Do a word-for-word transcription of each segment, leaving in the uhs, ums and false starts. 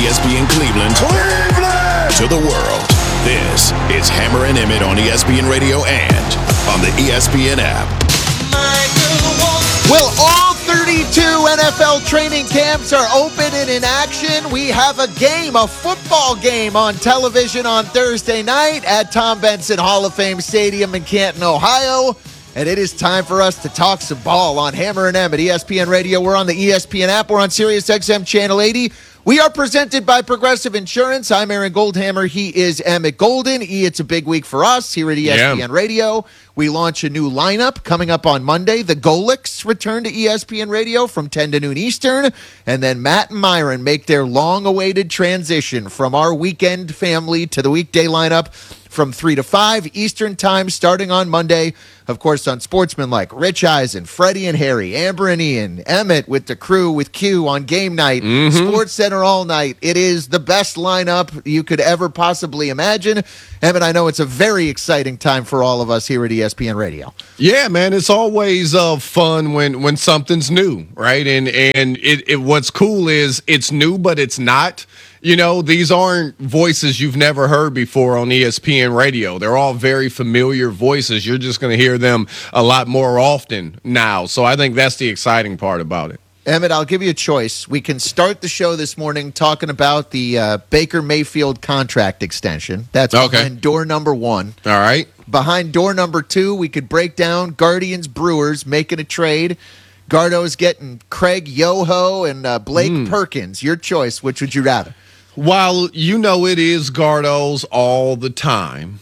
E S P N Cleveland, Cleveland to the world. This is Hammer and Emmett on E S P N Radio and on the E S P N app. Well, all thirty-two N F L training camps are open and in action. We have a game, a football game on television on Thursday night at Tom Benson Hall of Fame Stadium in Canton, Ohio. And it is time for us to talk some ball on Hammer and Emmett, E S P N Radio. We're on the E S P N app. We're on Sirius X M Channel eighty. We are presented by Progressive Insurance. I'm Aaron Goldhammer. He is Emmett Golden. E, it's a big week for us here at E S P N yeah. Radio. We launch a new lineup coming up on Monday. The Golics return to E S P N Radio from ten to noon Eastern. And then Matt and Myron make their long-awaited transition from our weekend family to the weekday lineup from three to five Eastern time starting on Monday. Of course, on Sportsman like Rich Eisen, Freddie and Harry, Amber and Ian, Emmett with the crew with Q on game night, mm-hmm. Sports Center all night. It is the best lineup you could ever possibly imagine. Emmett, I know it's a very exciting time for all of us here at E S P N Radio. Yeah, man, it's always uh, fun when, when something's new, right? And and it, it what's cool is it's new, but it's not. You know, these aren't voices you've never heard before on E S P N Radio. They're all very familiar voices. You're just going to hear them a lot more often now. So I think that's the exciting part about it. Emmett, I'll give you a choice. We can start the show this morning talking about the uh, Baker Mayfield contract extension. That's behind okay. door number one. All right. Behind door number two, we could break down Guardians Brewers making a trade. Gardo's getting Craig Yoho and uh, Blake mm. Perkins. Your choice. Which would you rather? While you know it is Gardo's all the time.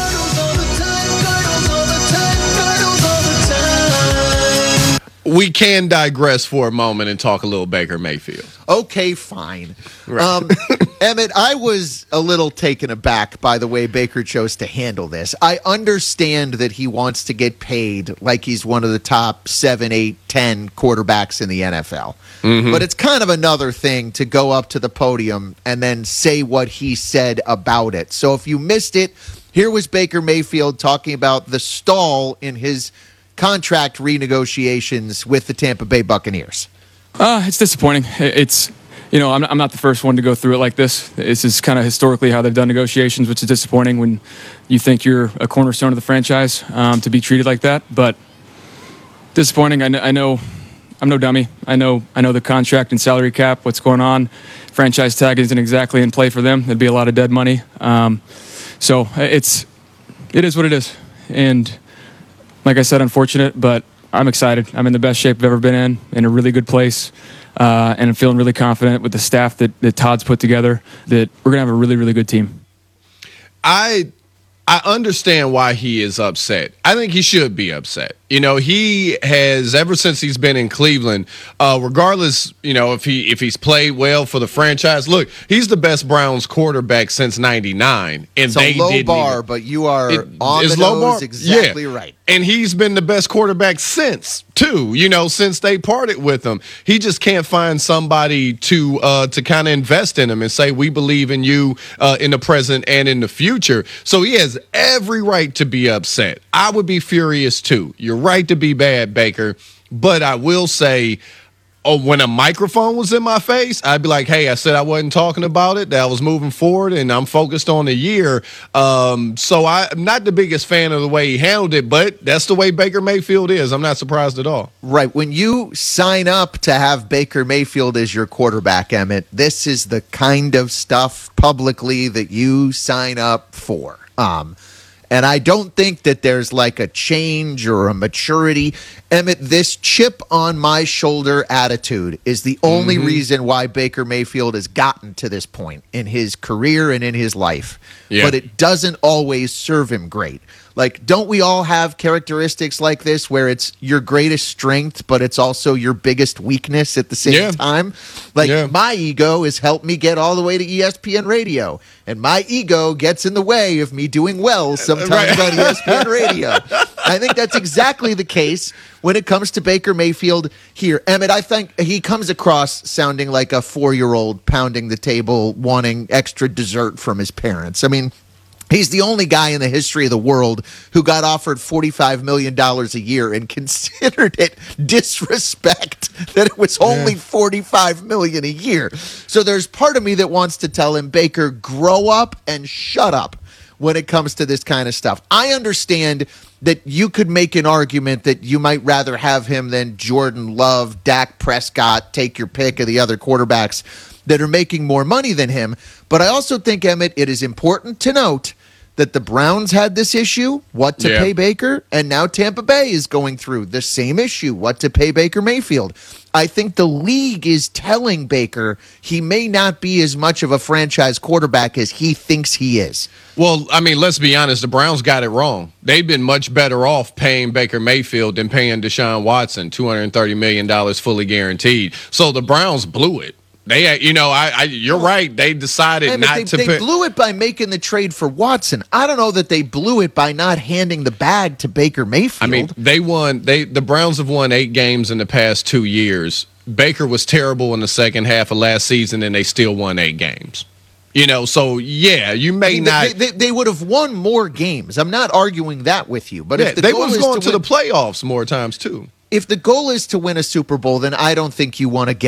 We can digress for a moment and talk a little Baker Mayfield. Okay, fine. Right. Um, Emmett, I was a little taken aback by the way Baker chose to handle this. I understand that he wants to get paid like he's one of the top seven, eight, ten quarterbacks in the N F L. Mm-hmm. But it's kind of another thing to go up to the podium and then say what he said about it. So if you missed it, here was Baker Mayfield talking about the stall in his contract renegotiations with the Tampa Bay Buccaneers. Uh, it's disappointing. It's, you know, I'm, I'm not the first one to go through it like this. This is kind of historically how they've done negotiations, which is disappointing when you think you're a cornerstone of the franchise um, to be treated like that. But disappointing. I know, I know I'm no dummy. I know I know the contract and salary cap, what's going on. Franchise tag isn't exactly in play for them. There'd be a lot of dead money. Um, so it's it is what it is. And like I said, unfortunate, but I'm excited. I'm in the best shape I've ever been in, in a really good place, uh, and I'm feeling really confident with the staff that, that Todd's put together that we're going to have a really, really good team. I I understand why he is upset. I think he should be upset. You know, he has, ever since he's been in Cleveland, uh, regardless, you know, if he if he's played well for the franchise. Look, he's the best Browns quarterback since ninety-nine. And it's they a low didn't bar, even, but you are it, on the low nose bar? exactly yeah. right. And he's been the best quarterback since, too, you know, since they parted with him. He just can't find somebody to uh, to kind of invest in him and say, we believe in you uh, in the present and in the future. So he has every right to be upset. I would be furious, too. You're right to be bad, Baker. But I will say, oh, when a microphone was in my face, I'd be like, hey, I said I wasn't talking about it, that I was moving forward, and I'm focused on the year. Um, so I'm not the biggest fan of the way he handled it, but that's the way Baker Mayfield is. I'm not surprised at all. Right. When you sign up to have Baker Mayfield as your quarterback, Emmett, this is the kind of stuff publicly that you sign up for. Um And I don't think that there's like a change or a maturity. Emmett, this chip on my shoulder attitude is the only mm-hmm. reason why Baker Mayfield has gotten to this point in his career and in his life. Yeah. But it doesn't always serve him great. Like, don't we all have characteristics like this where it's your greatest strength, but it's also your biggest weakness at the same yeah. time? Like, yeah. my ego has helped me get all the way to E S P N Radio, and my ego gets in the way of me doing well sometimes right. on E S P N Radio. I think that's exactly the case when it comes to Baker Mayfield here. Emmett, I think he comes across sounding like a four-year-old pounding the table, wanting extra dessert from his parents. I mean, He's the only guy in the history of the world who got offered forty-five million dollars a year and considered it disrespect that it was only yeah. forty-five million dollars a year. So there's part of me that wants to tell him, Baker, grow up and shut up when it comes to this kind of stuff. I understand that you could make an argument that you might rather have him than Jordan Love, Dak Prescott, take your pick of the other quarterbacks that are making more money than him. But I also think, Emmett, it is important to note that the Browns had this issue, what to yeah. pay Baker, and now Tampa Bay is going through the same issue, what to pay Baker Mayfield. I think the league is telling Baker he may not be as much of a franchise quarterback as he thinks he is. Well, I mean, let's be honest, the Browns got it wrong. They've been much better off paying Baker Mayfield than paying Deshaun Watson, two hundred thirty million dollars fully guaranteed. So the Browns blew it. They, you know, I, I you're right. They decided Man, not they, to. They pay. blew it by making the trade for Watson. I don't know that they blew it by not handing the bag to Baker Mayfield. I mean, they won. They the Browns have won eight games in the past two years. Baker was terrible in the second half of last season, and they still won eight games. You know, so yeah, you may I mean, not. They, they, they would have won more games. I'm not arguing that with you, but yeah, if the they goal was is going to, to win, the playoffs more times too. If the goal is to win a Super Bowl, then I don't think you want to get